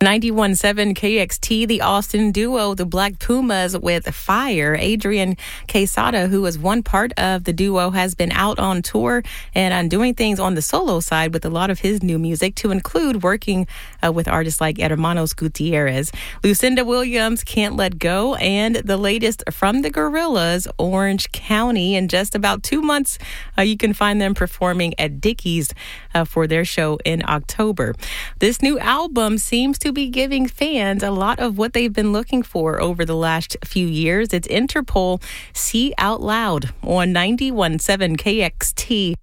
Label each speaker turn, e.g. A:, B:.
A: 91.7 KXT, the Austin duo, the Black Pumas with Fire. Adrian Quesada, who is one part of the duo, has been out on tour and doing things on the solo side with a lot of his new music, to include working with artists like Hermanos Gutierrez. Lucinda Williams, Can't Let Go, and the latest from the Gorillaz, Orange County. In just about 2 months, you can find them performing at Dickies for their show in October. This new album seems to be giving fans a lot of what they've been looking for over the last few years. It's Interpol, See Out Loud on 91.7 KXT.